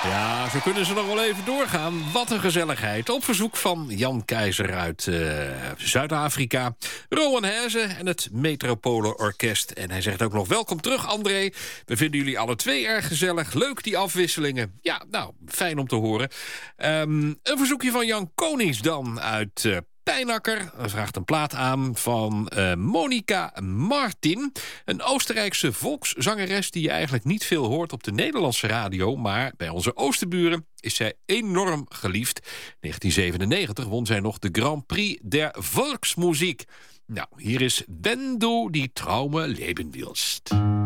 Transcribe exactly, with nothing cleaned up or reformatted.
Ja, zo kunnen ze nog wel even doorgaan. Wat een gezelligheid. Op verzoek van Jan Keizer uit uh, Zuid-Afrika. Rowan Heze en het Metropole Orkest. En hij zegt ook nog welkom terug, André. We vinden jullie alle twee erg gezellig. Leuk, die afwisselingen. Ja, nou, fijn om te horen. Um, een verzoekje van Jan Konings dan uit uh, Pijnakker. Hij vraagt een plaat aan van uh, Monica Martin. Een Oostenrijkse volkszangeres die je eigenlijk niet veel hoort op de Nederlandse radio. Maar bij onze oosterburen is zij enorm geliefd. negentien zevenennegentig won zij nog de Grand Prix der Volksmuziek. Nou, hier is Wenn du die Traume leben willst.